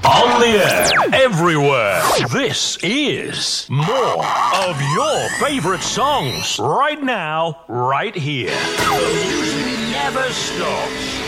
On the air, everywhere. This is more of your favorite songs. Right now, right here. The music never stops.